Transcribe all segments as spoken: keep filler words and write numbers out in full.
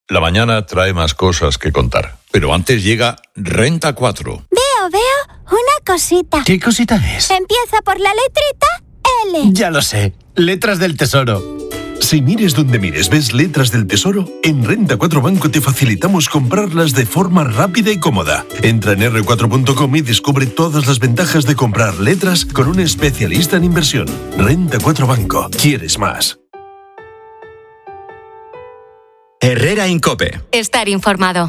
La mañana trae más cosas que contar, pero antes llega Renta cuatro. Veo, veo una cosita. ¿Qué cosita es? Empieza por la letrita L. Ya lo sé, letras del tesoro. Si mires donde mires ves letras del tesoro, en Renta cuatro Banco te facilitamos comprarlas de forma rápida y cómoda. Entra en erre cuatro punto com y descubre todas las ventajas de comprar letras con un especialista en inversión. Renta cuatro Banco. ¿Quieres más? Herrera Incope. Estar informado.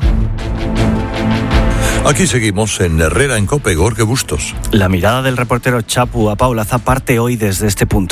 Aquí seguimos en Herrera en Cope, Gorge Bustos. La mirada del reportero Chapu a Paulaza parte hoy desde este punto.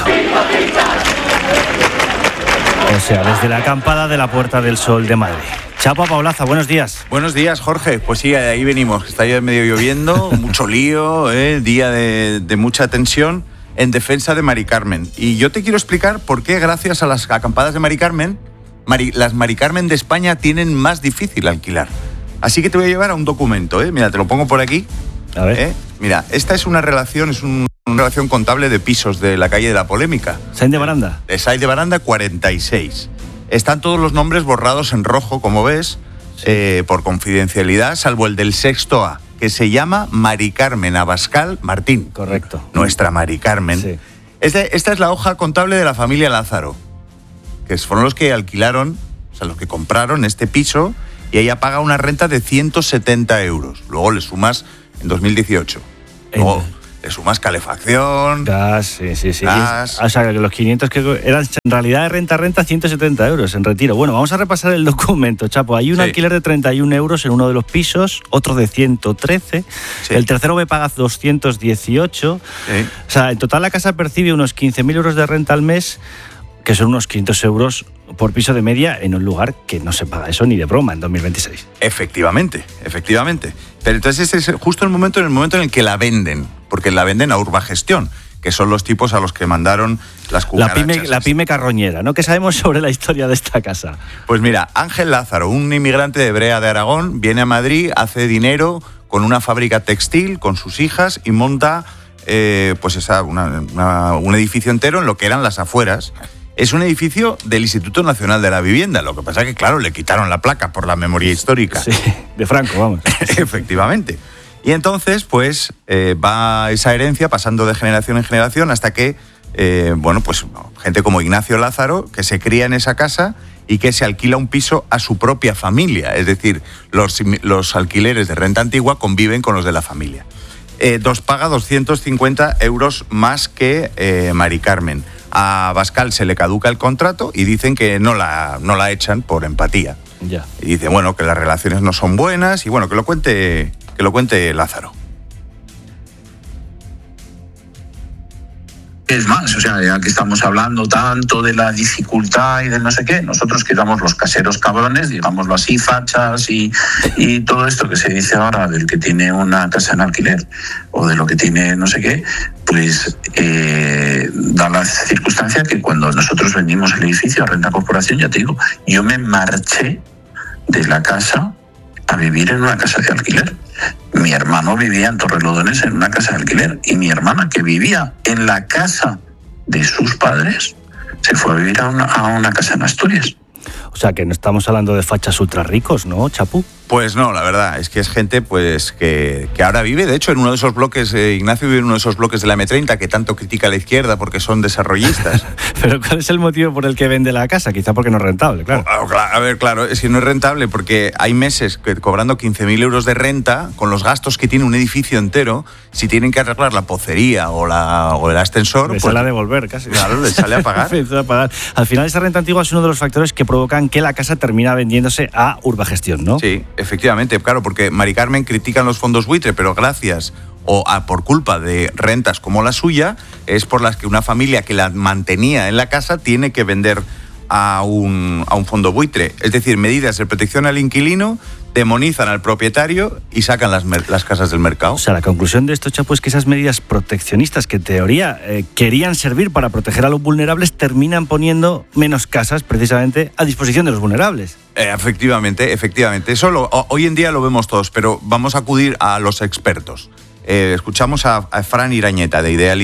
O sea, desde la acampada de la Puerta del Sol de Madrid. Chapu a Paulaza, buenos días. Buenos días, Jorge. Pues sí, ahí venimos. Está ya medio lloviendo, mucho lío, ¿eh? Día de, de mucha tensión en defensa de Mari Carmen. Y yo te quiero explicar por qué, gracias a las acampadas de Mari Carmen, Mari, las Mari Carmen de España tienen más difícil alquilar. Así que te voy a llevar a un documento, ¿eh? Mira, te lo pongo por aquí. A ver. ¿Eh? Mira, esta es una relación, es un, una relación contable de pisos de la calle de la Polémica. Sainz de Baranda. De Sainz de Baranda cuarenta y seis. Están todos los nombres borrados en rojo, como ves, sí. eh, por confidencialidad, salvo el del sexto A, que se llama Mari Carmen Abascal Martín. Correcto. Nuestra Mari Carmen. Sí. Este, esta es la hoja contable de la familia Lázaro, que fueron los que alquilaron, o sea, los que compraron este piso, y ella paga una renta de ciento setenta euros. Luego le sumas en dos mil dieciocho. Luego le sumas calefacción, gas, sí, sí, sí. gas. O sea, que los quinientos que eran en realidad de renta, renta, ciento setenta euros en retiro. Bueno, vamos a repasar el documento, Chapo. Hay un sí. alquiler de treinta y un euros en uno de los pisos, otro de ciento trece. Sí. El tercero me paga doscientos dieciocho. Sí. O sea, en total la casa percibe unos quince mil euros de renta al mes, que son unos quinientos euros por piso de media en un lugar que no se paga eso ni de broma en dos mil veintiséis. Efectivamente, efectivamente. Pero entonces este es justo el momento, en el momento en el que la venden, porque la venden a Urbagestión, que son los tipos a los que mandaron las cucarachas. La pyme, la pyme carroñera, ¿no? ¿Qué sabemos sobre la historia de esta casa? Pues mira, Ángel Lázaro, un inmigrante de Brea de Aragón, viene a Madrid, hace dinero con una fábrica textil, con sus hijas, y monta eh, pues esa, una, una, un edificio entero en lo que eran las afueras. Es un edificio del Instituto Nacional de la Vivienda. Lo que pasa es que, claro, le quitaron la placa por la memoria histórica. Sí, de Franco, vamos. Efectivamente. Y entonces, pues, eh, va esa herencia pasando de generación en generación hasta que, eh, bueno, pues, gente como Ignacio Lázaro, que se cría en esa casa y que se alquila un piso a su propia familia. Es decir, los, los alquileres de renta antigua conviven con los de la familia. Eh, nos paga doscientos cincuenta euros más que eh, Mari Carmen. A Abascal se le caduca el contrato y dicen que no la, no la echan por empatía. Ya. Y dicen, bueno, que las relaciones no son buenas y bueno, que lo cuente, que lo cuente Lázaro. Es más, o sea, ya que estamos hablando tanto de la dificultad y del no sé qué, nosotros que éramos los caseros cabrones, digámoslo así, fachas y, y todo esto que se dice ahora del que tiene una casa en alquiler o de lo que tiene no sé qué, pues eh, da la circunstancia que cuando nosotros vendimos el edificio a Renta Corporación, ya te digo, yo me marché de la casa a vivir en una casa de alquiler. Mi hermano vivía en Torrelodones en una casa de alquiler y mi hermana, que vivía en la casa de sus padres, se fue a vivir a una, a una casa en Asturias. O sea, que no estamos hablando de fachas ultra ricos, ¿no, Chapu? Pues no, la verdad, es que es gente pues que, que ahora vive, de hecho, en uno de esos bloques, eh, Ignacio vive en uno de esos bloques de la eme treinta que tanto critica a la izquierda porque son desarrollistas. Pero ¿cuál es el motivo por el que vende la casa? Quizá porque no es rentable, claro. A ver, claro, es que no es rentable porque hay meses que cobrando quince mil euros de renta, con los gastos que tiene un edificio entero, si tienen que arreglar la pocería o, la, o el ascensor... Les pues, sale a devolver casi. Claro, les sale a pagar. a pagar. Al final, esa renta antigua es uno de los factores que provocan que la casa termina vendiéndose a Urbagestión, ¿no? Sí, efectivamente, claro, porque Mari Carmen critican los fondos buitre, pero gracias o a, por culpa de rentas como la suya, es por las que una familia que la mantenía en la casa tiene que vender a un, a un fondo buitre. Es decir, medidas de protección al inquilino demonizan al propietario y sacan las, las casas del mercado. O sea, la conclusión de esto, Chapo, es que esas medidas proteccionistas que en teoría eh, querían servir para proteger a los vulnerables terminan poniendo menos casas precisamente a disposición de los vulnerables. Eh, efectivamente, efectivamente. Eso lo, hoy en día lo vemos todos, pero vamos a acudir a los expertos. Eh, escuchamos a, a Fran Irañeta, de Idealista.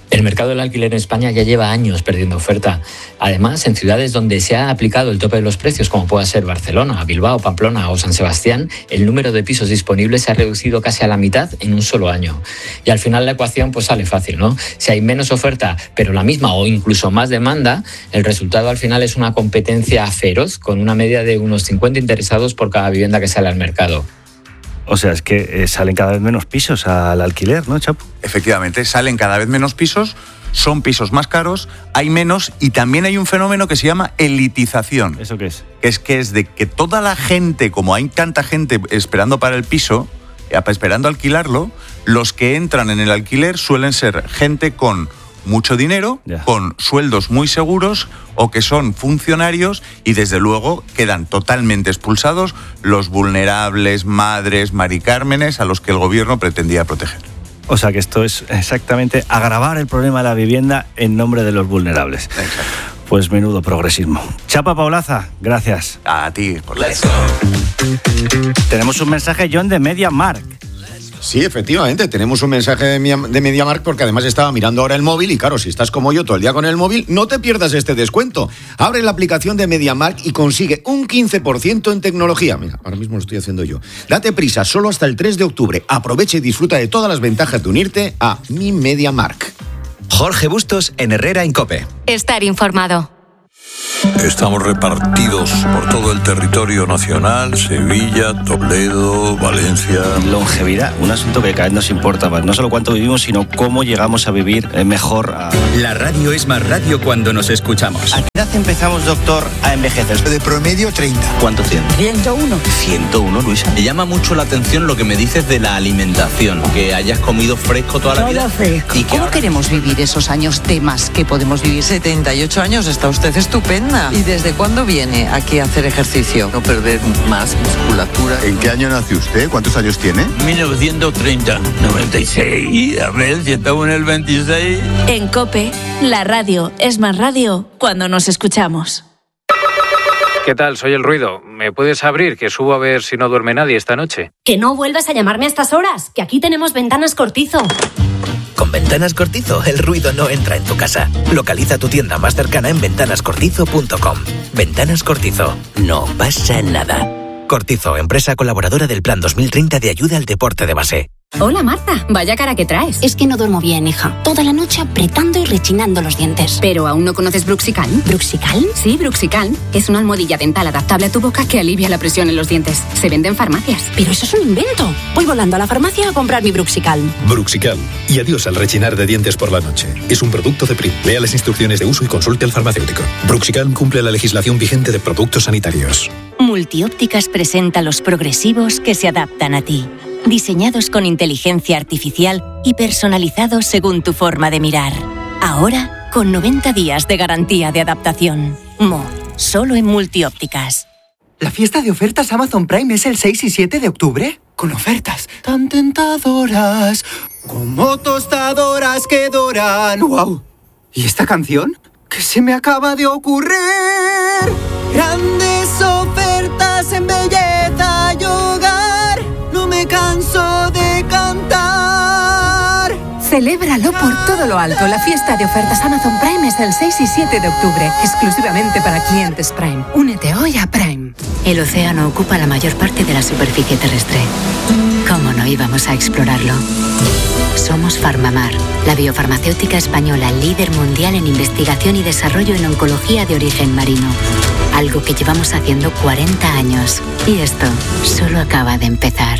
El mercado del alquiler en España ya lleva años perdiendo oferta. Además, en ciudades donde se ha aplicado el tope de los precios, como pueda ser Barcelona, Bilbao, Pamplona o San Sebastián, el número de pisos disponibles se ha reducido casi a la mitad en un solo año. Y al final la ecuación pues sale fácil, ¿no? Si hay menos oferta, pero la misma o incluso más demanda, el resultado al final es una competencia feroz, con una media de unos cincuenta interesados por cada vivienda que sale al mercado. O sea, es que eh, salen cada vez menos pisos al alquiler, ¿no, Chapo? Efectivamente, salen cada vez menos pisos, son pisos más caros, hay menos y también hay un fenómeno que se llama elitización. ¿Eso qué es? Que es que es de que toda la gente, como hay tanta gente esperando para el piso, esperando alquilarlo, los que entran en el alquiler suelen ser gente con mucho dinero, yeah. con sueldos muy seguros o que son funcionarios y desde luego quedan totalmente expulsados los vulnerables, madres, maricármenes a los que el gobierno pretendía proteger. O sea que esto es exactamente agravar el problema de la vivienda en nombre de los vulnerables. Exacto. Pues menudo progresismo. Chapa Paulaza, gracias. A ti por la... Tenemos un mensaje, John, de MediaMarkt. Sí, efectivamente, tenemos un mensaje de MediaMarkt porque además estaba mirando ahora el móvil y claro, si estás como yo todo el día con el móvil, no te pierdas este descuento. Abre la aplicación de MediaMarkt y consigue un quince por ciento en tecnología. Mira, ahora mismo lo estoy haciendo yo. Date prisa, solo hasta el tres de octubre. Aprovecha y disfruta de todas las ventajas de unirte a Mi MediaMarkt. Jorge Bustos en Herrera en COPE. Estar informado. Estamos repartidos por todo el territorio nacional, Sevilla, Toledo, Valencia. Longevidad, un asunto que cada vez nos importa más. No solo cuánto vivimos, sino cómo llegamos a vivir mejor. A... La radio es más radio cuando nos escuchamos. ¿A qué edad empezamos, doctor, a envejecer? De promedio treinta. ¿Cuánto tiene? ciento uno. ciento uno, Luisa. Me llama mucho la atención lo que me dices de la alimentación, que hayas comido fresco toda la Todo vida. fresco. ¿Y ¿Cómo ahora... queremos vivir esos años de más que podemos vivir? setenta y ocho años, está usted estupenda. ¿Y desde cuándo viene aquí a hacer ejercicio? No perder más musculatura. ¿En qué año nació usted? ¿Cuántos años tiene? mil novecientos treinta. noventa y seis. A ver si estamos en el veintiséis. En COPE, la radio es más radio cuando nos escuchamos. ¿Qué tal? Soy El Ruido. ¿Me puedes abrir? Que subo a ver si no duerme nadie esta noche. Que no vuelvas a llamarme a estas horas, que aquí tenemos Ventanas Cortizo. Con Ventanas Cortizo, el ruido no entra en tu casa. Localiza tu tienda más cercana en ventanas cortizo punto com. Ventanas Cortizo. No pasa nada. Cortizo, empresa colaboradora del Plan dos mil treinta de ayuda al deporte de base. Hola, Marta. Vaya cara que traes. Es que no duermo bien, hija. Toda la noche apretando y rechinando los dientes. ¿Pero aún no conoces Bruxicalm? ¿Bruxicalm? Sí, Bruxicalm. Es una almohadilla dental adaptable a tu boca que alivia la presión en los dientes. Se vende en farmacias. Pero eso es un invento. Voy volando a la farmacia a comprar mi Bruxicalm. Bruxicalm. Y adiós al rechinar de dientes por la noche. Es un producto de Prim. Lea las instrucciones de uso y consulte al farmacéutico. Bruxicalm cumple la legislación vigente de productos sanitarios. Multiópticas presenta los progresivos que se adaptan a ti. Diseñados con inteligencia artificial y personalizados según tu forma de mirar. Ahora, con noventa días de garantía de adaptación. Mo, solo en Multiópticas. ¿La fiesta de ofertas Amazon Prime es el seis y siete de octubre? Con ofertas tan tentadoras, como tostadoras que doran. ¡Wow! ¿Y esta canción? ¿Qué se me acaba de ocurrir? Grandes ofertas en belleza y hogar. No me canso de cantar. Celébralo por todo lo alto. La fiesta de ofertas Amazon Prime es el seis y siete de octubre, exclusivamente para clientes Prime. Únete hoy a Prime. El océano ocupa la mayor parte de la superficie terrestre. ¿Cómo no íbamos a explorarlo? Somos Farmamar, la biofarmacéutica española líder mundial en investigación y desarrollo en oncología de origen marino. Algo que llevamos haciendo cuarenta años. Y esto solo acaba de empezar.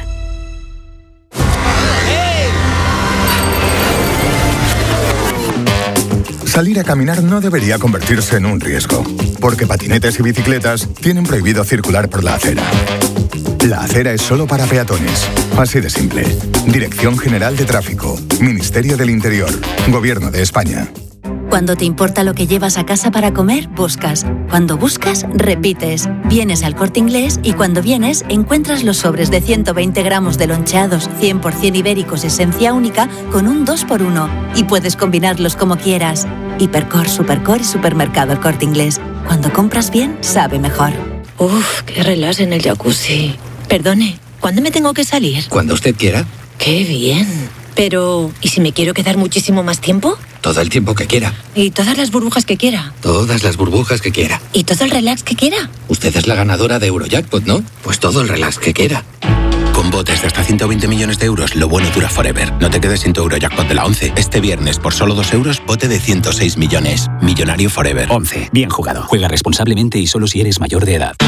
Salir a caminar no debería convertirse en un riesgo, porque patinetes y bicicletas tienen prohibido circular por la acera. La acera es solo para peatones. Así de simple. Dirección General de Tráfico. Ministerio del Interior. Gobierno de España. Cuando te importa lo que llevas a casa para comer, buscas. Cuando buscas, repites. Vienes al Corte Inglés y cuando vienes, encuentras los sobres de ciento veinte gramos de loncheados cien por ciento ibéricos esencia única con un dos por uno. Y puedes combinarlos como quieras. Hipercor, Supercor y Supermercado El Corte Inglés. Cuando compras bien, sabe mejor. Uf, qué relax en el jacuzzi. Perdone, ¿cuándo me tengo que salir? Cuando usted quiera. ¡Qué bien! Pero, ¿y si me quiero quedar muchísimo más tiempo? Todo el tiempo que quiera. Y todas las burbujas que quiera. Todas las burbujas que quiera. Y todo el relax que quiera. Usted es la ganadora de Eurojackpot, ¿no? Pues todo el relax que quiera. Con botes de hasta ciento veinte millones de euros, lo bueno dura forever. No te quedes sin tu Eurojackpot de la once. Este viernes, por solo dos euros, bote de ciento seis millones. Millonario forever. once. Bien jugado. Juega responsablemente y solo si eres mayor de edad.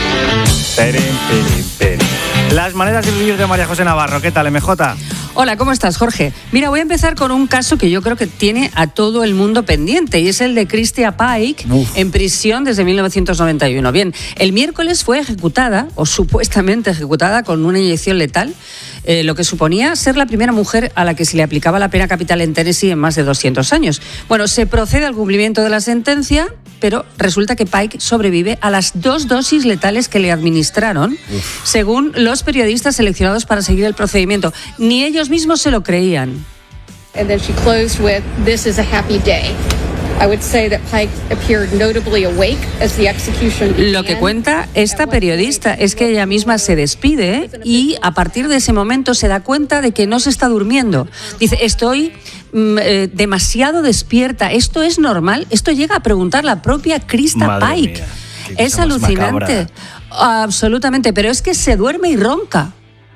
Perin, perin, perin. Las maneras de vivir de María José Navarro. ¿Qué tal, M J? Hola, ¿cómo estás, Jorge? Mira, voy a empezar con un caso que yo creo que tiene a todo el mundo pendiente, y es el de Christia Pike, Uf. en prisión desde mil novecientos noventa y uno. Bien, el miércoles fue ejecutada, o supuestamente ejecutada, con una inyección letal, eh, lo que suponía ser la primera mujer a la que se le aplicaba la pena capital en Tennessee en más de doscientos años. Bueno, se procede al cumplimiento de la sentencia, pero resulta que Pike sobrevive a las dos dosis letales que le administraron, Uf. según los periodistas seleccionados para seguir el procedimiento. Ni ellos mismos se lo creían. And then she closed with, "This is a happy day." I would say that Pike appeared notably awake as the execution began. Lo que cuenta esta periodista es que ella misma se despide y a partir de ese momento se da cuenta de que no se está durmiendo. Dice, estoy mm, eh, demasiado despierta, ¿esto es normal? Esto llega a preguntar la propia Christia Madre Pike. Mía, es alucinante. Macabra. Absolutamente, pero es que se duerme y ronca.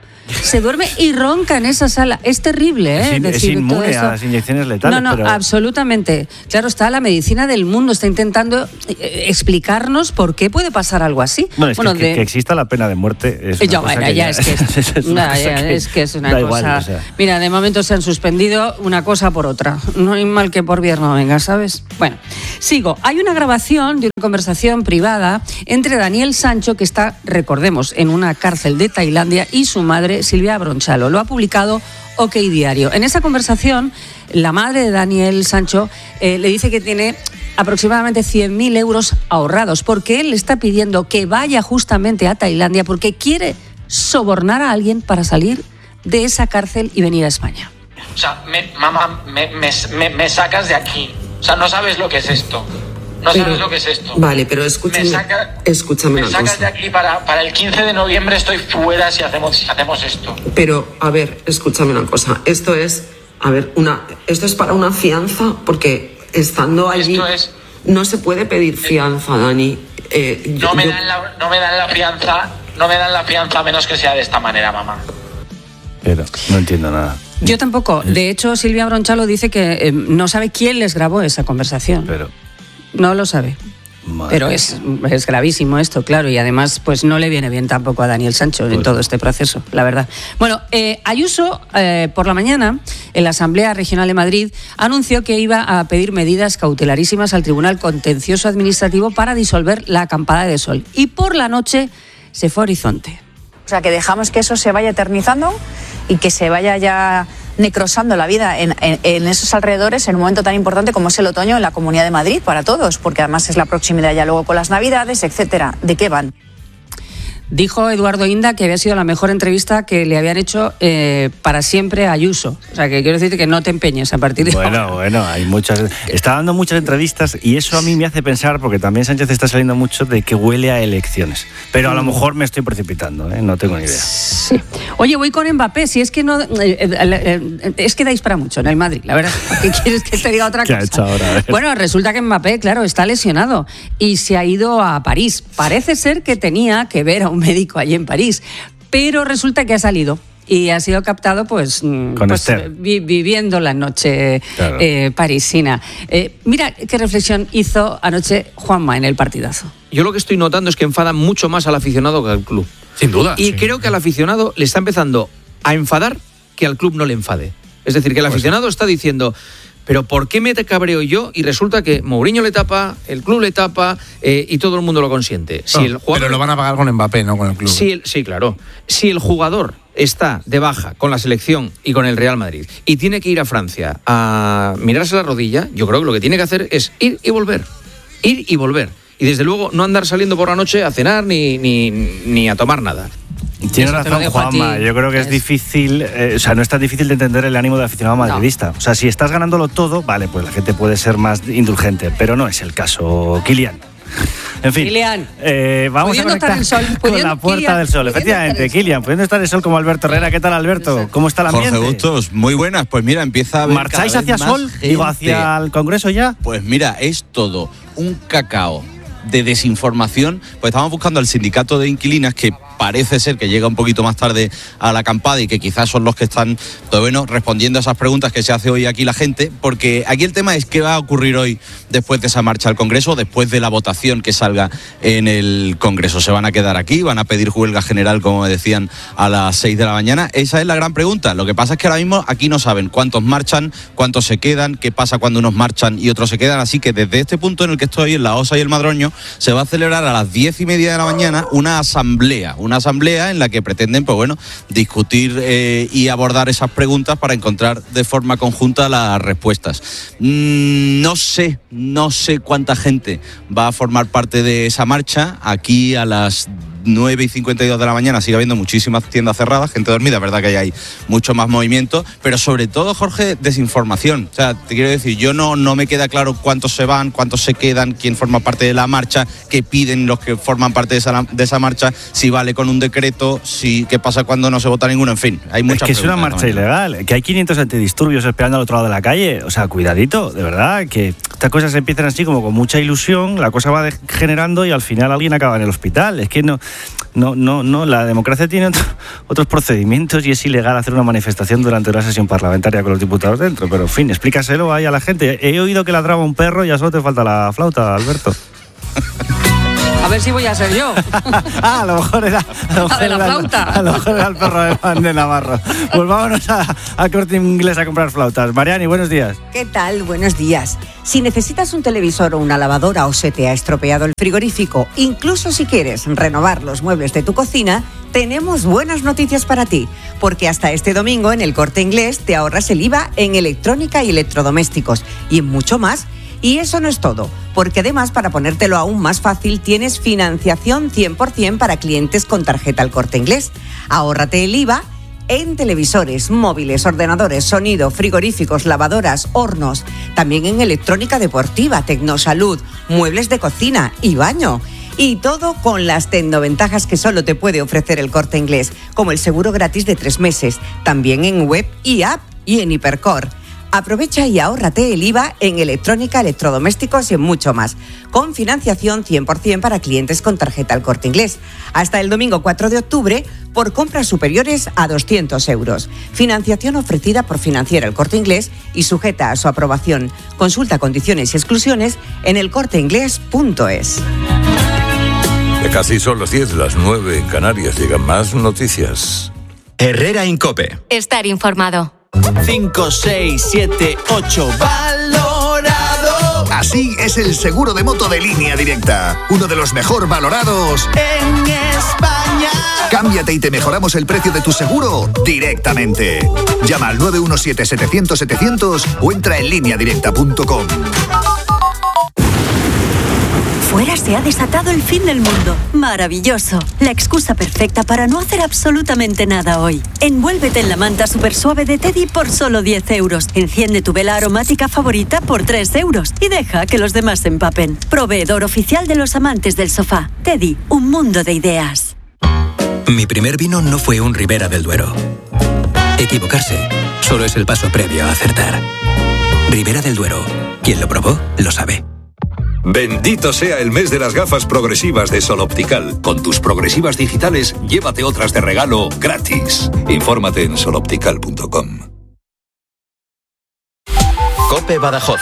Se duerme y ronca en esa sala. Es terrible, ¿eh? Es, decir, es inmune a las inyecciones letales. No, no, pero... absolutamente. Claro, está la medicina del mundo, está intentando eh, explicarnos por qué puede pasar algo así. Bueno, es bueno, que, de... que exista la pena de muerte es una ya, cosa bueno, que ya, ya... es que es, es, una, ya, que es que es una cosa... Igual, o sea. Mira, de momento se han suspendido una cosa por otra. No hay mal que por bien no venga, ¿sabes? Bueno, sigo. Hay una grabación de una conversación privada entre Daniel Sancho, que está, recordemos, en una cárcel de Tailandia, y su madre, Silvia Bronchalo. Lo ha publicado OK Diario. En esa conversación, la madre de Daniel Sancho eh, le dice que tiene aproximadamente cien mil euros ahorrados, porque él le está pidiendo que vaya justamente a Tailandia porque quiere sobornar a alguien para salir de esa cárcel y venir a España. O sea, me, mamá, me, me, me, me sacas de aquí. O sea, no sabes lo que es esto. No pero, sabes lo que es esto. Vale, pero escúchame, me saca, escúchame me una sacas cosa. de aquí para, para el quince de noviembre estoy fuera si hacemos, si hacemos esto. Pero, a ver, escúchame una cosa. Esto es, a ver, una, esto es para una fianza, porque estando allí esto es, no se puede pedir fianza, Dani. Eh, no, yo, me yo... dan la, no me dan la fianza, no me dan la fianza a menos que sea de esta manera, mamá. Pero no entiendo nada. Yo tampoco. De hecho, Silvia Bronchalo dice que eh, no sabe quién les grabó esa conversación. Pero... No lo sabe. Madre. Pero es, es gravísimo esto, claro, y además pues no le viene bien tampoco a Daniel Sancho pues en todo este proceso, la verdad. Bueno, eh, Ayuso eh, por la mañana en la Asamblea Regional de Madrid anunció que iba a pedir medidas cautelarísimas al Tribunal Contencioso Administrativo para disolver la acampada de Sol, y por la noche se fue a Horizonte. O sea, que dejamos que eso se vaya eternizando y que se vaya ya necrosando la vida en, en, en esos alrededores en un momento tan importante como es el otoño en la Comunidad de Madrid para todos, porque además es la proximidad ya luego con las Navidades, etcétera. ¿De qué van? Dijo Eduardo Inda que había sido la mejor entrevista que le habían hecho eh, para siempre a Ayuso. O sea, que quiero decirte que no te empeñes a partir de Bueno, ahora. bueno, hay muchas... Está dando muchas entrevistas y eso a mí me hace pensar, porque también Sánchez está saliendo mucho, de que huele a elecciones. Pero a lo mejor me estoy precipitando, ¿eh? No tengo ni idea. Sí. Oye, voy con Mbappé, si es que no... Eh, eh, eh, es que dais para mucho en el Madrid, la verdad. ¿Qué quieres que te diga otra ¿Qué cosa? ha hecho ahora? A ver. Bueno, resulta que Mbappé, claro, está lesionado y se ha ido a París. Parece ser que tenía que ver a un médico allí en París. Pero resulta que ha salido y ha sido captado pues, pues vi, viviendo la noche claro. eh, parisina. Eh, mira qué reflexión hizo anoche Juanma en el partidazo. Yo lo que estoy notando es que enfada mucho más al aficionado que al club. Sin duda. Y sí. creo que al aficionado le está empezando a enfadar que al club no le enfade. Es decir, que el aficionado está diciendo... Pero ¿por qué me cabreo yo? Y resulta que Mourinho le tapa, el club le tapa eh, y todo el mundo lo consiente. Si no, el jugador... Pero lo van a pagar con Mbappé, no con el club. Si el, sí, claro. Si el jugador está de baja con la selección y con el Real Madrid y tiene que ir a Francia a mirarse la rodilla, yo creo que lo que tiene que hacer es ir y volver. Ir y volver. Y desde luego no andar saliendo por la noche a cenar ni, ni, ni a tomar nada. Tiene razón Juanma, yo creo que es, es difícil, eh, o sea, no es tan difícil de entender el ánimo del aficionado madridista. No. O sea, si estás ganándolo todo, vale, pues la gente puede ser más indulgente, pero no es el caso, Kylian. En fin, Kilian, eh, vamos a conectar el sol, con la Puerta Kilian, del Sol. Efectivamente, Kilian, pudiendo estar el sol como Alberto Herrera. ¿Qué tal, Alberto? ¿Cómo está el ambiente? Jorge Bustos, muy buenas. Pues mira, empieza a haber ¿Marcháis cada vez hacia más sol? gente. Digo, hacia el Congreso ya. Pues mira, es todo un cacao de desinformación. Pues estamos buscando al sindicato de inquilinas, que parece ser que llega un poquito más tarde a la acampada y que quizás son los que están, pues bueno, respondiendo a esas preguntas que se hace hoy aquí la gente, porque aquí el tema es qué va a ocurrir hoy después de esa marcha al Congreso, después de la votación que salga en el Congreso. ¿Se van a quedar aquí? ¿Van a pedir huelga general, como decían, a las seis de la mañana? Esa es la gran pregunta. Lo que pasa es que ahora mismo aquí no saben cuántos marchan, cuántos se quedan, qué pasa cuando unos marchan y otros se quedan, así que desde este punto en el que estoy, en la Osa y el Madroño, se va a celebrar a las diez y media de la mañana una asamblea, una asamblea en la que pretenden, pues bueno, discutir eh, y abordar esas preguntas para encontrar de forma conjunta las respuestas. Mm, no sé, no sé cuánta gente va a formar parte de esa marcha. Aquí a las nueve y cincuenta y dos de la mañana sigue habiendo muchísimas tiendas cerradas, gente dormida, es verdad que hay mucho más movimiento, pero sobre todo, Jorge, desinformación. O sea, te quiero decir, yo no, no me queda claro cuántos se van, cuántos se quedan, quién forma parte de la marcha, qué piden los que forman parte de esa, de esa marcha, si vale con un decreto, si qué pasa cuando no se vota ninguno, en fin, hay muchas preguntas. Es que es una marcha ¿no? ilegal, que hay quinientos antidisturbios esperando al otro lado de la calle, o sea, cuidadito, de verdad, que estas cosas empiezan así como con mucha ilusión, la cosa va degenerando y al final alguien acaba en el hospital. Es que no... No, no, no, la democracia tiene otro, otros procedimientos y es ilegal hacer una manifestación durante una sesión parlamentaria con los diputados dentro, pero en fin, explícaselo ahí a la gente. He oído que ladraba un perro y ya solo te falta la flauta, Alberto. A ver si voy a ser yo. Ah, a lo mejor era, a lo mejor de la era, flauta. A lo mejor era el perro de Juan de Navarro. Pues vámonos a, a Corte Inglés a comprar flautas. Mariani, buenos días. ¿Qué tal? Buenos días. Si necesitas un televisor o una lavadora o se te ha estropeado el frigorífico, incluso si quieres renovar los muebles de tu cocina, tenemos buenas noticias para ti, porque hasta este domingo en el Corte Inglés te ahorras el I V A en electrónica y electrodomésticos y en mucho más. Y eso no es todo, porque además, para ponértelo aún más fácil, tienes financiación cien por ciento para clientes con tarjeta El Corte Inglés. Ahórrate el I V A en televisores, móviles, ordenadores, sonido, frigoríficos, lavadoras, hornos, también en electrónica deportiva, tecnosalud, muebles de cocina y baño. Y todo con las tecnoventajas que solo te puede ofrecer El Corte Inglés, como el seguro gratis de tres meses, también en web y app y en Hipercor. Aprovecha y ahórrate el I V A en electrónica, electrodomésticos y en mucho más, con financiación cien por ciento para clientes con tarjeta El Corte Inglés. Hasta el domingo cuatro de octubre, por compras superiores a doscientos euros. Financiación ofrecida por Financiera El Corte Inglés y sujeta a su aprobación. Consulta condiciones y exclusiones en el corte inglés punto es. Ya casi son las diez, las nueve en Canarias. Llegan más noticias. Herrera Incope. Estar informado. cinco, seis, siete, ocho. ¡Valorado! Así es el seguro de moto de Línea Directa. Uno de los mejor valorados en España. Cámbiate y te mejoramos el precio de tu seguro directamente. Llama al nueve uno siete, setecientos, setecientos o entra en línea directa punto com. Fuera se ha desatado el fin del mundo. Maravilloso. La excusa perfecta para no hacer absolutamente nada hoy. Envuélvete en la manta super suave de Teddy por solo diez euros. Enciende tu vela aromática favorita por tres euros. Y deja que los demás se empapen. Proveedor oficial de los amantes del sofá. Teddy, un mundo de ideas. Mi primer vino no fue un Ribera del Duero. Equivocarse solo es el paso previo a acertar. Ribera del Duero. Quien lo probó, lo sabe. Bendito sea el mes de las gafas progresivas de Sol Optical. Con tus progresivas digitales, llévate otras de regalo gratis. Infórmate en sol optical punto com. COPE Badajoz.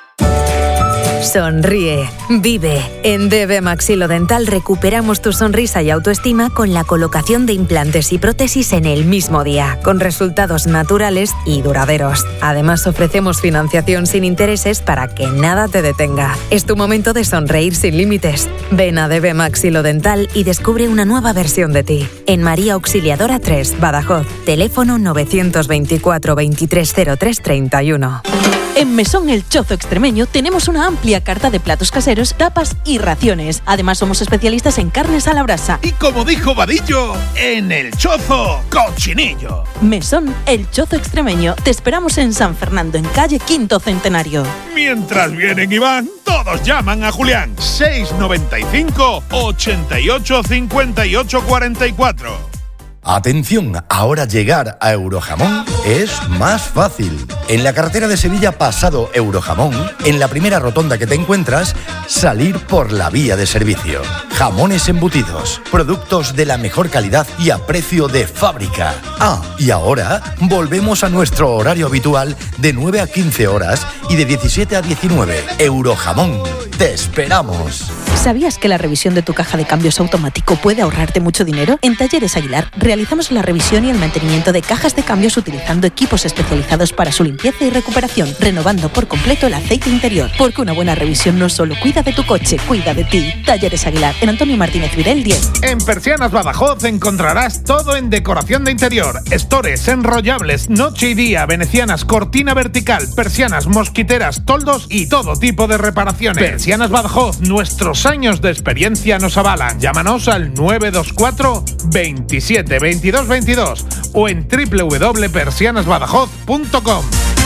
Sonríe, vive. En D B Maxilodental recuperamos tu sonrisa y autoestima con la colocación de implantes y prótesis en el mismo día, con resultados naturales y duraderos. Además, ofrecemos financiación sin intereses para que nada te detenga. Es tu momento de sonreír sin límites. Ven a D B Maxilodental y descubre una nueva versión de ti. En María Auxiliadora tres, Badajoz. Teléfono novecientos veinticuatro, veintitrés cero tres, treinta y uno. En Mesón El Chozo Extremeño tenemos una amplia carta de platos caseros, tapas y raciones. Además somos especialistas en carnes a la brasa. Y como dijo Vadillo, en El Chozo, cochinillo. Mesón El Chozo Extremeño. Te esperamos en San Fernando, en calle Quinto Centenario. Mientras vienen y van, todos llaman a Julián. seis noventa y cinco, ochenta y ocho, cincuenta y ocho, cuarenta y cuatro. Atención, ahora llegar a Eurojamón es más fácil. En la carretera de Sevilla pasado Eurojamón, en la primera rotonda que te encuentras, salir por la vía de servicio. Jamones embutidos, productos de la mejor calidad y a precio de fábrica. Ah, y ahora volvemos a nuestro horario habitual de nueve a quince horas y de diecisiete a diecinueve. Eurojamón, te esperamos. ¿Sabías que la revisión de tu caja de cambios automático puede ahorrarte mucho dinero? En Talleres Aguilar realizamos la revisión y el mantenimiento de cajas de cambios utilizando equipos especializados para su limpieza y recuperación, renovando por completo el aceite interior. Porque una buena revisión no solo cuida de tu coche, cuida de ti. Talleres Aguilar, en Antonio Martínez Videl diez. En Persianas Badajoz encontrarás todo en decoración de interior. Estores, enrollables, noche y día, venecianas, cortina vertical, persianas, mosquiteras, toldos y todo tipo de reparaciones. Persianas Badajoz, nuestros años de experiencia nos avalan. Llámanos al nueve dos cuatro, veintisiete, veintidós, veintidós o en doble u doble u doble punto persianas badajoz punto com.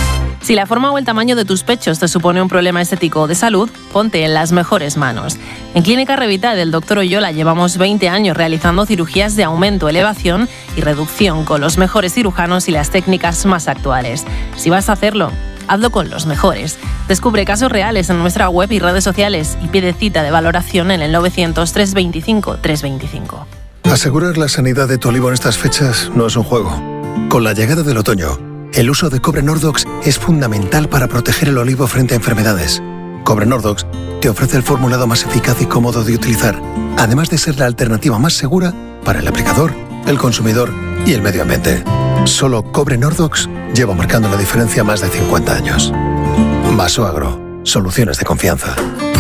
Si la forma o el tamaño de tus pechos te supone un problema estético o de salud, ponte en las mejores manos. En Clínica Revita del doctor Oyola llevamos veinte años realizando cirugías de aumento, elevación y reducción con los mejores cirujanos y las técnicas más actuales. Si vas a hacerlo, hazlo con los mejores. Descubre casos reales en nuestra web y redes sociales y pide cita de valoración en el novecientos, trescientos veinticinco, trescientos veinticinco. Asegurar la sanidad de tu olivo en estas fechas no es un juego. Con la llegada del otoño, el uso de cobre Nordox es fundamental para proteger el olivo frente a enfermedades. Cobre Nordox te ofrece el formulado más eficaz y cómodo de utilizar, además de ser la alternativa más segura para el aplicador, el consumidor y el medio ambiente. Solo Cobre Nordox lleva marcando la diferencia más de cincuenta años. Vaso Agro, soluciones de confianza.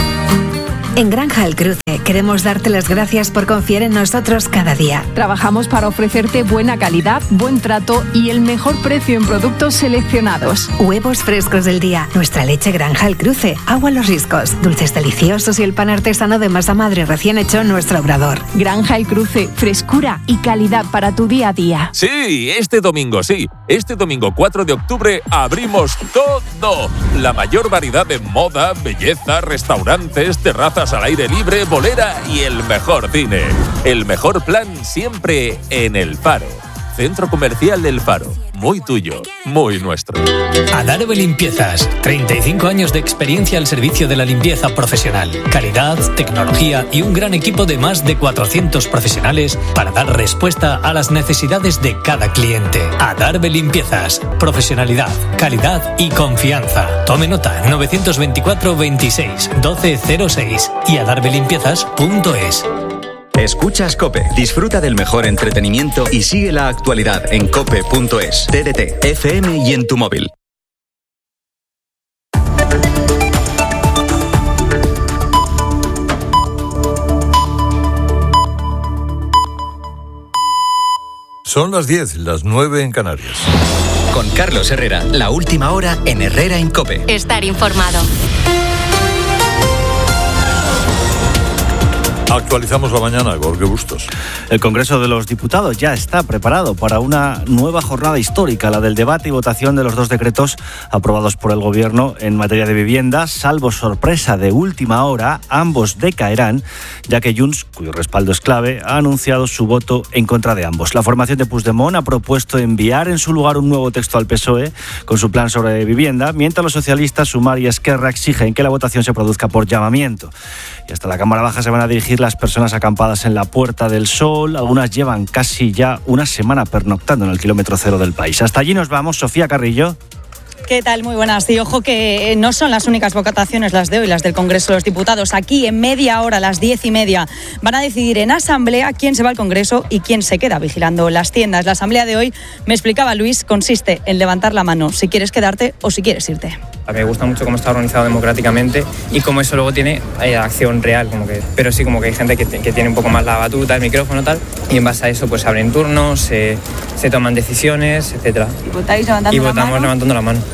En Granja El Cruce queremos darte las gracias por confiar en nosotros cada día. Trabajamos para ofrecerte buena calidad, buen trato y el mejor precio en productos seleccionados. Huevos frescos del día, nuestra leche Granja El Cruce, agua Los Riscos, dulces deliciosos y el pan artesano de masa madre recién hecho en nuestro obrador. Granja El Cruce, frescura y calidad para tu día a día. Sí, este domingo sí. Este domingo cuatro de octubre abrimos todo. La mayor variedad de moda, belleza, restaurantes, terrazas al aire libre, bolera y el mejor cine. El mejor plan siempre en El Faro. Centro Comercial del Faro. Muy tuyo, muy nuestro. Adarve Limpiezas. treinta y cinco años de experiencia al servicio de la limpieza profesional. Calidad, tecnología y un gran equipo de más de cuatrocientos profesionales para dar respuesta a las necesidades de cada cliente. Adarve Limpiezas. Profesionalidad, calidad y confianza. Tome nota: novecientos veinticuatro, veintiséis, doce cero seis y adarve limpiezas punto es. Escuchas COPE. Disfruta del mejor entretenimiento y sigue la actualidad en cope punto es, T D T, F M y en tu móvil. Son las diez, las nueve en Canarias. Con Carlos Herrera, la última hora en Herrera en COPE. Estar informado. Actualizamos la mañana, Jorge Bustos. El Congreso de los Diputados ya está preparado para una nueva jornada histórica, la del debate y votación de los dos decretos aprobados por el Gobierno en materia de vivienda. Salvo sorpresa de última hora, ambos decaerán, ya que Junts, cuyo respaldo es clave, ha anunciado su voto en contra de ambos. La formación de Puigdemont ha propuesto enviar en su lugar un nuevo texto al P S O E con su plan sobre vivienda, mientras los socialistas, Sumar y Esquerra exigen que la votación se produzca por llamamiento. Y hasta la Cámara Baja se van a dirigir las personas acampadas en la Puerta del Sol. Algunas llevan casi ya una semana pernoctando en el kilómetro cero del país. Hasta allí nos vamos. Sofía Carrillo. ¿Qué tal? Muy buenas. Y ojo que no son las únicas votaciones las de hoy, las del Congreso de los Diputados. Aquí en media hora, a las diez y media, van a decidir en asamblea quién se va al Congreso y quién se queda vigilando las tiendas. La asamblea de hoy, me explicaba Luis, consiste en levantar la mano si quieres quedarte o si quieres irte. A mí me gusta mucho cómo está organizado democráticamente y cómo eso luego tiene eh, acción real, como que, pero sí como que hay gente que, que tiene un poco más la batuta, el micrófono tal, y en base a eso pues se abren turnos, se, se toman decisiones, etcétera. ¿Y votáis levantando y la votamos mano? levantando la mano.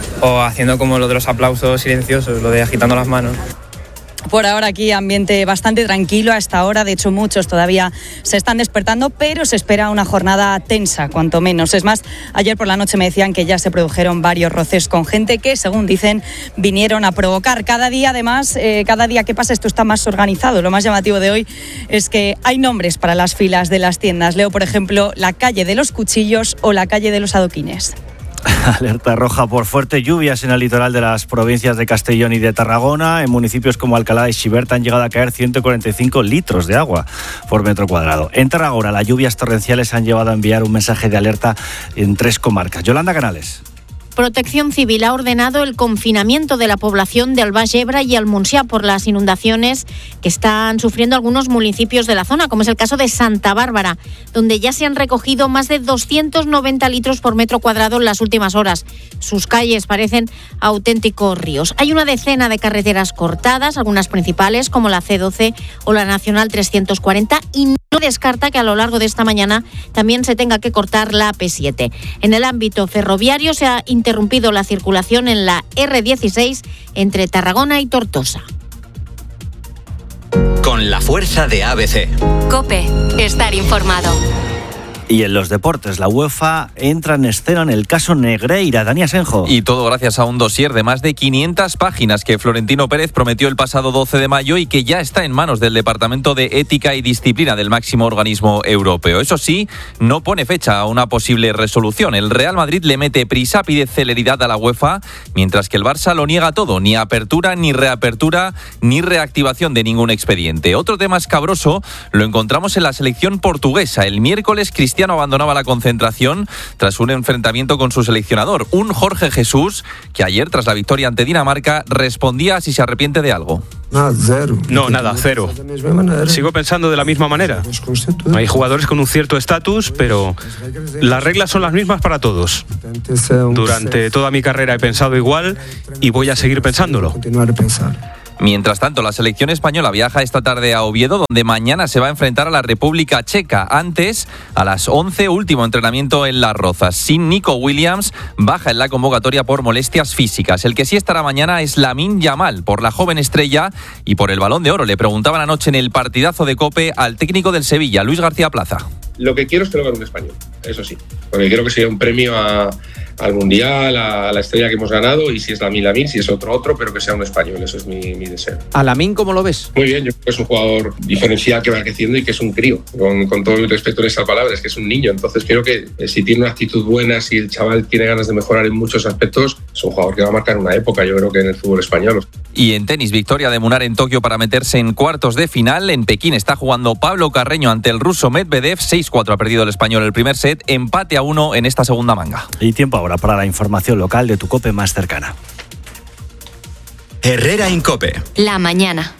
o haciendo como lo de los aplausos silenciosos, lo de agitando las manos. Por ahora aquí ambiente bastante tranquilo a esta hora, de hecho muchos todavía se están despertando, pero se espera una jornada tensa, cuanto menos. Es más, ayer por la noche me decían que ya se produjeron varios roces con gente que, según dicen, vinieron a provocar. Cada día, además, eh, cada día que pasa esto está más organizado. Lo más llamativo de hoy es que hay nombres para las filas de las tiendas. Leo, por ejemplo, la calle de los cuchillos o la calle de los adoquines. Alerta roja por fuertes lluvias en el litoral de las provincias de Castellón y de Tarragona. En municipios como Alcalá y Xiberta han llegado a caer ciento cuarenta y cinco litros de agua por metro cuadrado. En Tarragona, las lluvias torrenciales han llevado a enviar un mensaje de alerta en tres comarcas. Yolanda Canales. Protección Civil ha ordenado el confinamiento de la población de Albaix, Ebre y el Montsià por las inundaciones que están sufriendo algunos municipios de la zona, como es el caso de Santa Bárbara, donde ya se han recogido más de doscientos noventa litros por metro cuadrado en las últimas horas. Sus calles parecen auténticos ríos. Hay una decena de carreteras cortadas, algunas principales como la ce doce o la Nacional trescientos cuarenta, y no descarta que a lo largo de esta mañana también se tenga que cortar la pe siete. En el ámbito ferroviario se ha interrumpido la circulación en la erre dieciséis entre Tarragona y Tortosa. Con la fuerza de A B C. COPE, estar informado. Y en los deportes, la UEFA entra en escena en el caso Negreira. Dani Asenjo. Y todo gracias a un dossier de más de quinientas páginas que Florentino Pérez prometió el pasado doce de mayo y que ya está en manos del Departamento de Ética y Disciplina del máximo organismo europeo. Eso sí, no pone fecha a una posible resolución. El Real Madrid le mete prisa, pide celeridad a la UEFA, mientras que el Barça lo niega todo. Ni apertura, ni reapertura, ni reactivación de ningún expediente. Otro tema escabroso lo encontramos en la selección portuguesa. El miércoles, Cristiano abandonaba la concentración tras un enfrentamiento con su seleccionador, un Jorge Jesús que ayer, tras la victoria ante Dinamarca, respondía a si se arrepiente de algo. Nada, cero. No, nada, cero. Sigo pensando de la misma manera. Hay jugadores con un cierto estatus, pero las reglas son las mismas para todos. Durante toda mi carrera he pensado igual y voy a seguir pensándolo. Mientras tanto, la selección española viaja esta tarde a Oviedo, donde mañana se va a enfrentar a la República Checa. Antes, a las once, último entrenamiento en Las Rozas. Sin Nico Williams, baja en la convocatoria por molestias físicas. El que sí estará mañana es Lamine Yamal, por la joven estrella y por el Balón de Oro. Le preguntaban anoche en el partidazo de COPE al técnico del Sevilla, Luis García Plaza. Lo que quiero es que lo gane un español, eso sí, porque creo que sería un premio a, al Mundial, a, a la estrella que hemos ganado, y si es Lamine Lamine, si es otro otro, pero que sea un español, eso es mi, mi deseo. ¿A Lamine cómo lo ves? Muy bien, yo creo que es un jugador diferencial que va creciendo y que es un crío, con, con todo mi respeto en esas palabras, que es un niño. Entonces creo que eh, si tiene una actitud buena, si el chaval tiene ganas de mejorar en muchos aspectos, es un jugador que va a marcar una época, yo creo que en el fútbol español. Y en tenis, victoria de Munar en Tokio para meterse en cuartos de final. En Pekín está jugando Pablo Carreño ante el ruso Medvedev. seis cuatro ha perdido el español el primer set. Empate a uno en esta segunda manga. Y tiempo ahora para la información local de tu COPE más cercana. Herrera en COPE. La mañana.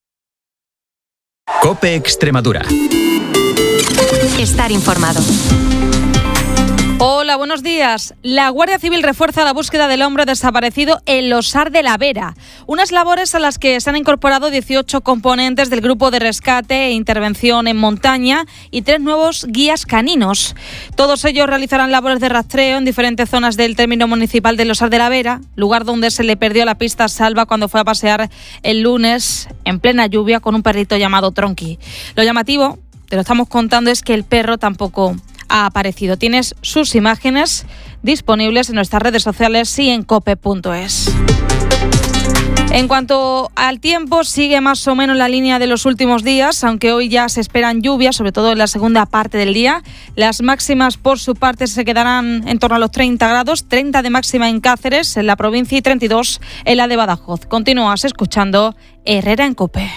COPE Extremadura. Estar informado. Hola, buenos días. La Guardia Civil refuerza la búsqueda del hombre desaparecido en Losar de la Vera. Unas labores a las que se han incorporado dieciocho componentes del grupo de rescate e intervención en montaña y tres nuevos guías caninos. Todos ellos realizarán labores de rastreo en diferentes zonas del término municipal de Losar de la Vera, lugar donde se le perdió la pista a Salva cuando fue a pasear el lunes en plena lluvia con un perrito llamado Tronqui. Lo llamativo, te lo estamos contando, es que el perro tampoco ha aparecido. Tienes sus imágenes disponibles en nuestras redes sociales y en cope punto es. En cuanto al tiempo, sigue más o menos la línea de los últimos días, aunque hoy ya se esperan lluvias, sobre todo en la segunda parte del día. Las máximas, por su parte, se quedarán en torno a los treinta grados, treinta de máxima en Cáceres, en la provincia, y treinta y dos en la de Badajoz. Continúas escuchando Herrera en COPE.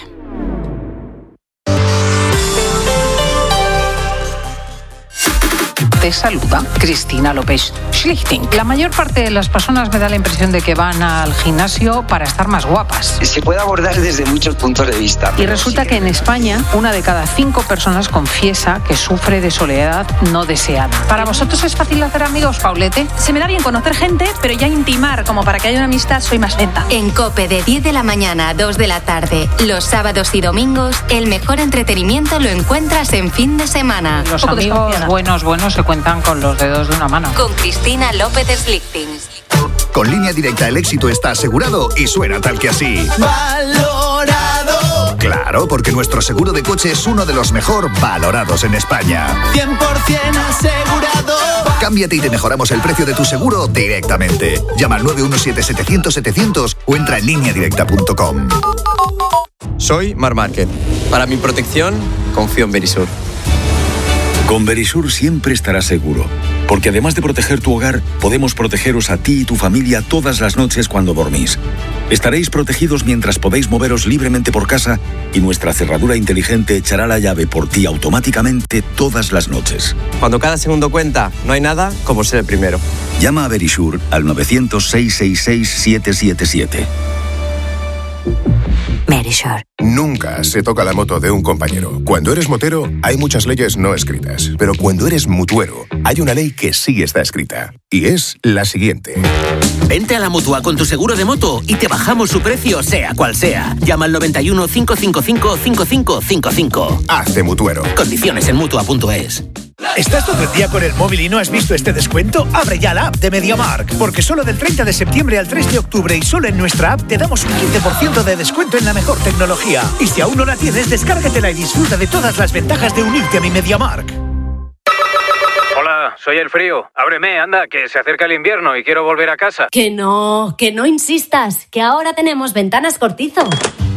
Te saluda Cristina López Schlichting. La mayor parte de las personas me da la impresión de que van al gimnasio para estar más guapas. Se puede abordar desde muchos puntos de vista. Y resulta que en España una de cada cinco personas confiesa que sufre de soledad no deseada. ¿Para vosotros es fácil hacer amigos, Paulete? Se me da bien conocer gente, pero ya intimar como para que haya una amistad soy más lenta. En COPE de diez de la mañana a dos de la tarde, los sábados y domingos, el mejor entretenimiento lo encuentras en fin de semana. Los amigos buenos, buenos se cuentan con los dedos de una mano. Con Cristina López Schlichting. valorado? Con Línea Directa el éxito está asegurado y suena tal que así. ¡Valorado! Claro, porque nuestro seguro de coche es uno de los mejor valorados en España. cien por ciento asegurado. Cámbiate y te mejoramos el precio de tu seguro directamente. Llama al nueve uno siete, setecientos, setecientos o entra en línea directa punto com. Soy Mar Márquez. Para mi protección, confío en Verisur. Con Verisur siempre estarás seguro, porque además de proteger tu hogar, podemos protegeros a ti y tu familia todas las noches cuando dormís. Estaréis protegidos mientras podéis moveros libremente por casa y nuestra cerradura inteligente echará la llave por ti automáticamente todas las noches. Cuando cada segundo cuenta, no hay nada como ser el primero. Llama a Verisur al novecientos, seiscientos sesenta y seis, siete siete siete. Verisur. Nunca se toca la moto de un compañero. Cuando eres motero, hay muchas leyes no escritas. Pero cuando eres mutuero, hay una ley que sí está escrita. Y es la siguiente. Vente a la Mutua con tu seguro de moto y te bajamos su precio, sea cual sea. Llama al noventa y uno, cinco cinco cinco, cinco cinco cinco cinco. Hazte mutuero. Condiciones en mutua punto es. ¿Estás todo el día con el móvil y no has visto este descuento? Abre ya la app de MediaMarkt, porque solo del treinta de septiembre al tres de octubre y solo en nuestra app te damos un quince por ciento de descuento en la mejor tecnología. Y si aún no la tienes, descárgatela y disfruta de todas las ventajas de unirte a mi MediaMarkt. Hola, soy el frío. Ábreme, anda, que se acerca el invierno y quiero volver a casa. Que no, que no insistas, que ahora tenemos Ventanas Cortizo.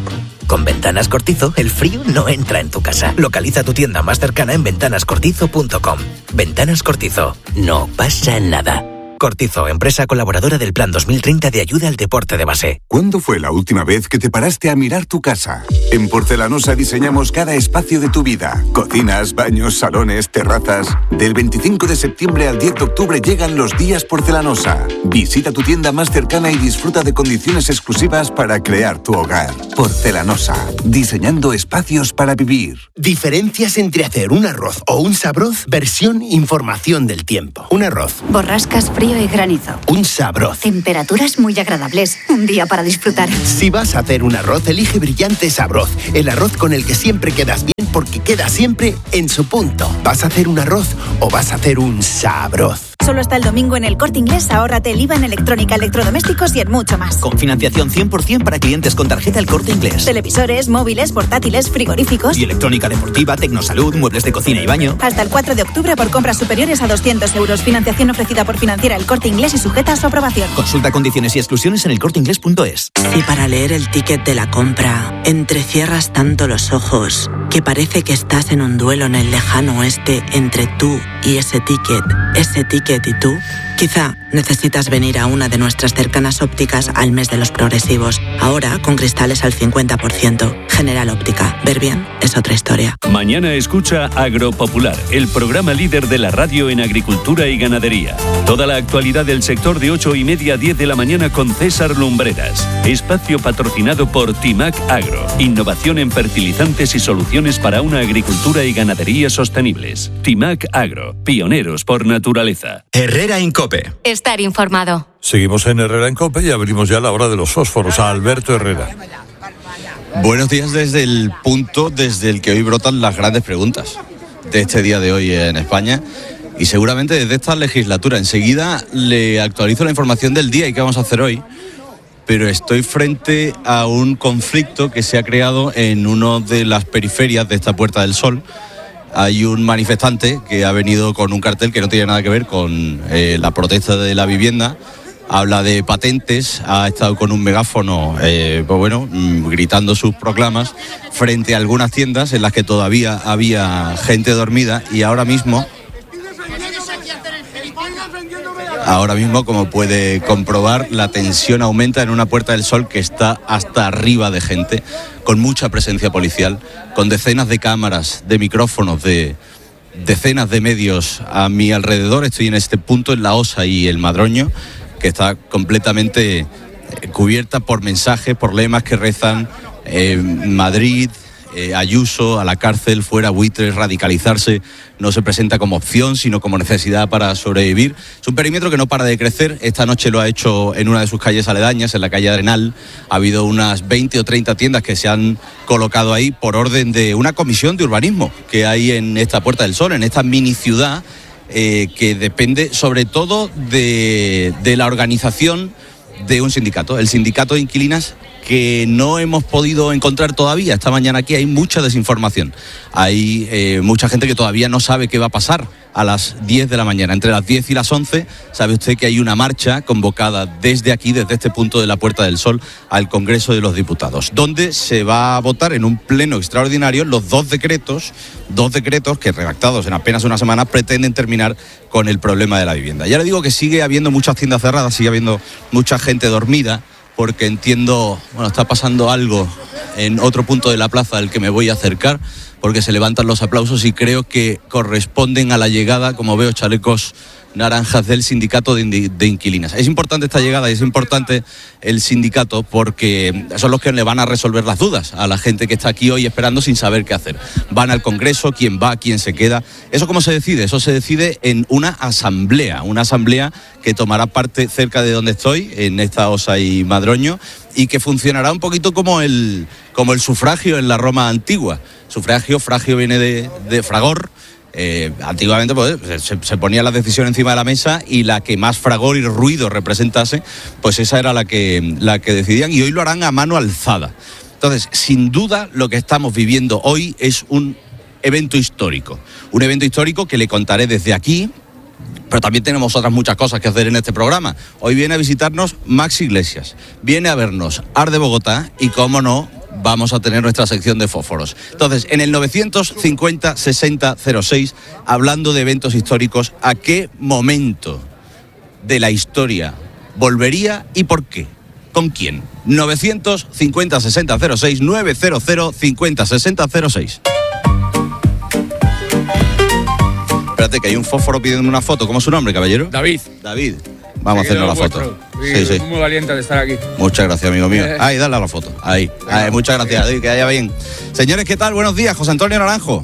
Con Ventanas Cortizo, el frío no entra en tu casa. Localiza tu tienda más cercana en ventanas cortizo punto com. Ventanas Cortizo. No pasa nada. Cortizo, empresa colaboradora del Plan dos mil treinta de ayuda al deporte de base. ¿Cuándo fue la última vez que te paraste a mirar tu casa? En Porcelanosa diseñamos cada espacio de tu vida. Cocinas, baños, salones, terrazas. Del veinticinco de septiembre al diez de octubre llegan los días Porcelanosa. Visita tu tienda más cercana y disfruta de condiciones exclusivas para crear tu hogar. Porcelanosa, diseñando espacios para vivir. Diferencias entre hacer un arroz o un sabroz, versión información del tiempo. Un arroz. Borrascas, frío y granizo. Un sabroz. Temperaturas muy agradables. Un día para disfrutar. Si vas a hacer un arroz, elige Brillante Sabroz. El arroz con el que siempre quedas bien porque queda siempre en su punto. ¿Vas a hacer un arroz o vas a hacer un sabroz? Solo hasta el domingo en el Corte Inglés, ahórrate el I V A en electrónica, electrodomésticos y en mucho más. Con financiación cien por ciento para clientes con tarjeta El Corte Inglés. Televisores, móviles, portátiles, frigoríficos. Y electrónica deportiva, tecnosalud, muebles de cocina y baño. Hasta el cuatro de octubre por compras superiores a doscientos euros. Financiación ofrecida por Financiera El Corte Inglés y sujeta a su aprobación. Consulta condiciones y exclusiones en el corte inglés punto es. Si para leer el ticket de la compra entrecierras tanto los ojos que parece que estás en un duelo en el lejano oeste entre tú y ese ticket, ese ticket y tú, quizá necesitas venir a una de nuestras cercanas ópticas al mes de los progresivos. Ahora con cristales al cincuenta por ciento. General Óptica. Ver bien es otra historia. Mañana escucha Agropopular, el programa líder de la radio en agricultura y ganadería. Toda la actualidad del sector de ocho y media a diez de la mañana con César Lumbreras. Espacio patrocinado por Timac Agro. Innovación en fertilizantes y soluciones para una agricultura y ganadería sostenibles. Timac Agro. Pioneros por naturaleza. Herrera en COPE. Estar informado. Seguimos en Herrera en COPE y abrimos ya la hora de los fósforos a Alberto Herrera. Buenos días desde el punto desde el que hoy brotan las grandes preguntas de este día de hoy en España y seguramente desde esta legislatura. Enseguida le actualizo la información del día y qué vamos a hacer hoy, pero estoy frente a un conflicto que se ha creado en una de las periferias de esta Puerta del Sol. Hay un manifestante que ha venido con un cartel que no tiene nada que ver con eh, la protesta de la vivienda. Habla de patentes, ha estado con un megáfono, eh, pues bueno, gritando sus proclamas frente a algunas tiendas en las que todavía había gente dormida y ahora mismo, ahora mismo, como puede comprobar, la tensión aumenta en una Puerta del Sol que está hasta arriba de gente, con mucha presencia policial, con decenas de cámaras, de micrófonos, de decenas de medios a mi alrededor. Estoy en este punto, en La Osa y el Madroño, que está completamente cubierta por mensajes, por lemas que rezan eh, Madrid, eh, Ayuso, a la cárcel, fuera buitres, radicalizarse no se presenta como opción, sino como necesidad para sobrevivir. Es un perímetro que no para de crecer. Esta noche lo ha hecho en una de sus calles aledañas, en la calle Arenal. Ha habido unas veinte o treinta tiendas que se han colocado ahí por orden de una comisión de urbanismo que hay en esta Puerta del Sol, en esta mini ciudad eh, que depende sobre todo de, de la organización de un sindicato, el sindicato de inquilinas, que no hemos podido encontrar todavía. Esta mañana aquí hay mucha desinformación. Hay eh, mucha gente que todavía no sabe qué va a pasar a las diez de la mañana. Entre las diez y las once, sabe usted que hay una marcha convocada desde aquí, desde este punto de la Puerta del Sol, al Congreso de los Diputados, donde se va a votar en un pleno extraordinario los dos decretos, dos decretos que, redactados en apenas una semana, pretenden terminar con el problema de la vivienda. Ya le digo que sigue habiendo muchas tiendas cerradas, sigue habiendo mucha gente dormida, porque entiendo, bueno, está pasando algo en otro punto de la plaza al que me voy a acercar, porque se levantan los aplausos y creo que corresponden a la llegada, como veo, chalecos naranjas del sindicato de, de inquilinas. Es importante esta llegada y es importante el sindicato porque son los que le van a resolver las dudas a la gente que está aquí hoy esperando sin saber qué hacer. Van al Congreso, quién va, quién se queda. ¿Eso cómo se decide? Eso se decide en una asamblea, una asamblea que tomará parte cerca de donde estoy, en esta Osa y Madroño, y que funcionará un poquito como el, como el sufragio en la Roma antigua. Sufragio, fragio viene de, de fragor. Eh, antiguamente pues, se, se ponía la decisión encima de la mesa y la que más fragor y ruido representase, pues esa era la que, la que decidían, y hoy lo harán a mano alzada. Entonces, sin duda, lo que estamos viviendo hoy es un evento histórico. Un evento histórico que le contaré desde aquí, pero también tenemos otras muchas cosas que hacer en este programa. Hoy viene a visitarnos Max Iglesias, viene a vernos Ar de Bogotá y, cómo no, vamos a tener nuestra sección de fósforos. Entonces, en el novecientos cincuenta sesenta cero seis, hablando de eventos históricos, ¿a qué momento de la historia volvería y por qué? ¿Con quién? novecientos cincuenta sesenta cero seis, novecientos cincuenta sesenta cero seis. Espérate, que hay un fósforo pidiendo una foto. ¿Cómo es su nombre, caballero? David. David. Vamos a hacernos la foto. Sí, sí. Muy valiente de estar aquí. Muchas gracias, amigo mío. Ahí, dale a la foto. Ahí. Ahí, muchas gracias. Ahí, que vaya bien. Señores, ¿qué tal? Buenos días. José Antonio Naranjo.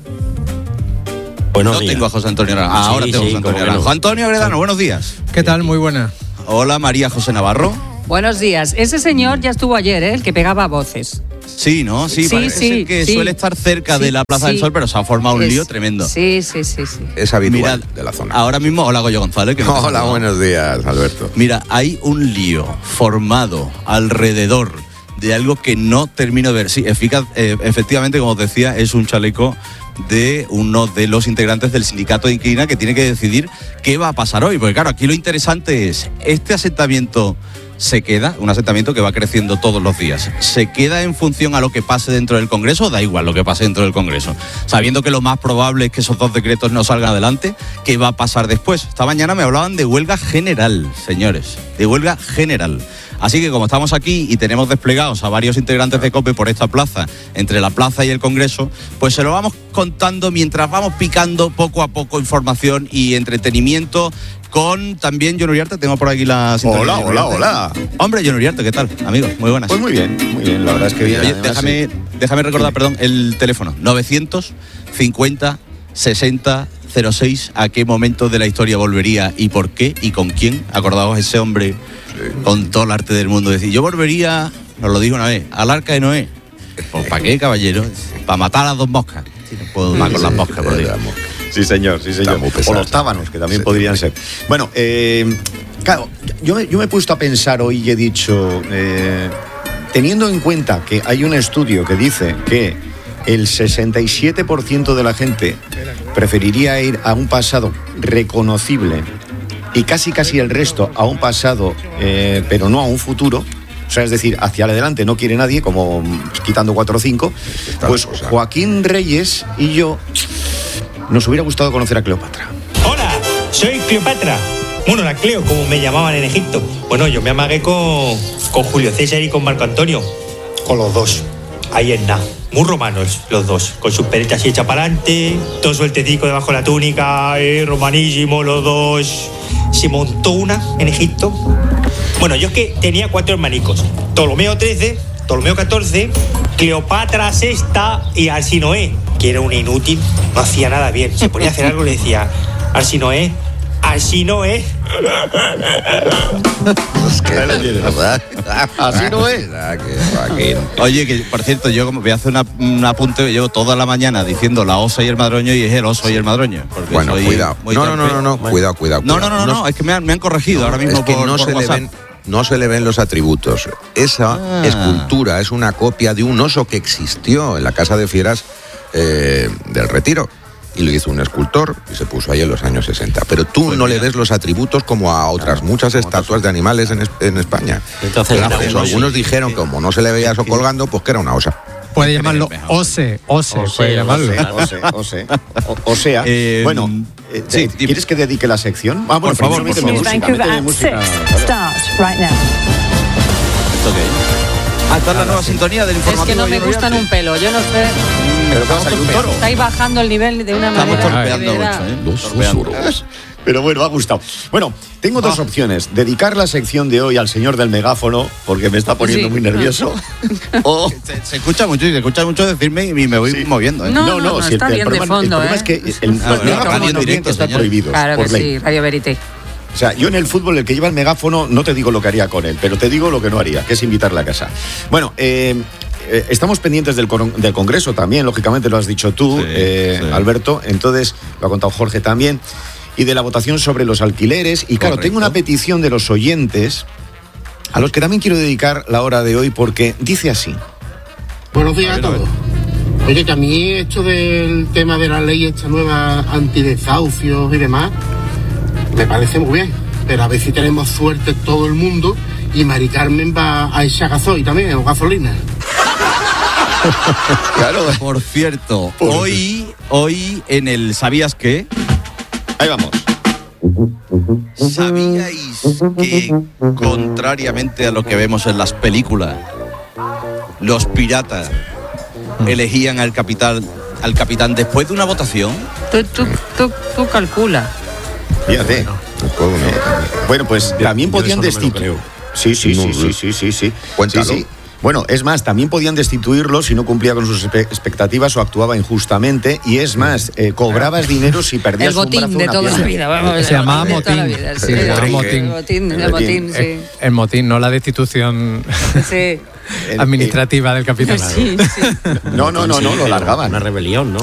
Buenos no días. tengo a José Antonio Naranjo. Ah, sí, ahora tengo a José Antonio Naranjo. Antonio Agredano, buenos días. ¿Qué tal? Muy buena. Hola, María José Navarro. Buenos días. Ese señor ya estuvo ayer, ¿eh? El que pegaba voces. Sí, ¿no? Sí, sí, parece sí, que sí. suele estar cerca sí, de la Plaza sí. del Sol, pero se ha formado un es, lío tremendo. Sí, sí, sí, sí. Es habitual. Mirad, de la zona. Ahora mismo, hola Goyo González. Que hola, buenos días, Alberto. Mira, hay un lío formado alrededor de algo que no termino de ver. Sí, eficaz, eh, efectivamente, como os decía, es un chaleco de uno de los integrantes del sindicato de inquilina que tiene que decidir qué va a pasar hoy. Porque claro, aquí lo interesante es, este asentamiento se queda, un asentamiento que va creciendo todos los días, ¿se queda en función a lo que pase dentro del Congreso? Da igual lo que pase dentro del Congreso, sabiendo que lo más probable es que esos dos decretos no salgan adelante. ¿Qué va a pasar después? Esta mañana me hablaban de huelga general, señores, de huelga general. Así que como estamos aquí y tenemos desplegados a varios integrantes de COPE por esta plaza, entre la plaza y el Congreso, pues se lo vamos contando mientras vamos picando poco a poco información y entretenimiento con también John Uriarte. Tengo por aquí la sintonía. Hola, hola, hola. Hombre, John Uriarte, ¿qué tal? Amigos, muy buenas. Pues muy bien, muy bien, la verdad es que bien. Oye, además, déjame, sí. déjame recordar, perdón, el teléfono. novecientos cincuenta sesenta cero seis. ¿A qué momento de la historia volvería y por qué y con quién? Acordaos ese hombre sí. con todo el arte del mundo. Decir, yo volvería, nos lo dijo una vez, al Arca de Noé. Pues, ¿para qué, caballero? Para matar a las dos moscas. Sí, no puedo más sí, con sí, las moscas, por Dios. Sí, señor, sí, señor. O los tábanos, que también sí. podrían ser. Bueno, eh, claro, yo me, yo me he puesto a pensar hoy y he dicho, eh, teniendo en cuenta que hay un estudio que dice que el sesenta y siete por ciento de la gente preferiría ir a un pasado reconocible y casi casi el resto a un pasado, eh, pero no a un futuro. O sea, es decir, hacia adelante no quiere nadie, como quitando cuatro o cinco. Pues Joaquín Reyes y yo nos hubiera gustado conocer a Cleopatra. Hola, soy Cleopatra. Bueno, la Cleo, como me llamaban en Egipto. Bueno, yo me amagué con, con Julio César y con Marco Antonio. Con los dos. Ahí en nada. Muy romanos los dos. Con sus peretas así hechas para adelante, todo sueltecico debajo de la túnica, eh, romanísimo los dos. Se montó una en Egipto. Bueno, yo es que tenía cuatro hermanicos. Ptolomeo trece, Ptolomeo catorce, Cleopatra sexta y Arsinoé, que era un inútil, no hacía nada bien. Se ponía a hacer algo y le decía, Arsinoé, Así no es. Es que, ¿verdad? Así no es. Oye, que por cierto, yo como voy a hacer una, un apunte, llevo toda la mañana diciendo la osa y el madroño y es el oso y el madroño. Bueno, cuidado. No, no, no, no, no, cuidado, cuidado. No, no, no, no, es que me han, me han corregido no, ahora mismo es que por, no por se WhatsApp. le ven, no se le ven los atributos. Esa Ah. escultura es una copia de un oso que existió en la Casa de Fieras eh, del Retiro. Y lo hizo un escultor y se puso ahí en los años sesenta. Pero tú pues no mira. le ves los atributos como a otras ah, muchas estatuas de animales en, en España. Entonces, Entonces eso, algunos dijeron que como no se le veía eso colgando, pues que era una osa. Puede llamarlo ose, ose, ose puede llamarlo. Ose, ose, o, o sea, eh, bueno, eh, sí, ¿quieres que dedique la sección? Ah, bueno, por favor, por favor. Vancouver música, at six starts right now. Ah, está la nueva sintonía del informativo. Es que no me gustan un pelo, yo no sé. Pero que va a salir un toro. Estáis bajando el nivel de una Estamos manera. Torpeando mucho, ¿eh? Los susurros. Pero bueno, me ha gustado. Bueno, tengo dos ah. opciones. Dedicar la sección de hoy al señor del megáfono, porque me está poniendo sí. muy nervioso. o... se, se escucha mucho y se escucha mucho decirme y me voy sí. moviendo. ¿eh? No, no, no, no si está el, bien el problema, de fondo. El problema ¿eh? es que el, el, el megáfono directo, está señor. prohibido. Claro por que ley. sí, Radio Verité. O sea, yo en el fútbol, el que lleva el megáfono, no te digo lo que haría con él, pero te digo lo que no haría, que es invitarle a casa. Bueno, eh, eh, estamos pendientes del, del Congreso también, lógicamente lo has dicho tú, sí, eh, sí. Alberto, entonces lo ha contado Jorge también, y de la votación sobre los alquileres. Y claro, Correcto. tengo una petición de los oyentes, a los que también quiero dedicar la hora de hoy, porque dice así. Buenos días a, a todos. Oye, que a mí esto del tema de la ley esta nueva antidesahucios y demás, me parece muy bien, pero a ver si tenemos suerte todo el mundo y Mari Carmen va a echar gasoil también, o gasolina. Claro, por cierto, por hoy, hoy en el ¿Sabías qué? Ahí vamos. ¿Sabíais que, contrariamente a lo que vemos en las películas, los piratas elegían al capitán, al capitán después de una votación? Tú, tú, tú, tú calcula. Fíjate. No, no, no. Bueno, pues yo, también podían destituir. Sí, sí, sí, sí, sí, sí, sí. Cuéntalo. Sí, sí. Bueno, es más, también podían destituirlo si no cumplía con sus expectativas o actuaba injustamente. Y es más, eh, cobrabas dinero si perdías un brazo. El botín de toda la vida. Vamos, se llamaba motín. Vida, sí, sí, el, el motín. El motín, el motín, sí. El, el motín, no la destitución sí. administrativa del capitán. Sí, sí. No, no, no, no, lo largaban. Una rebelión, ¿no?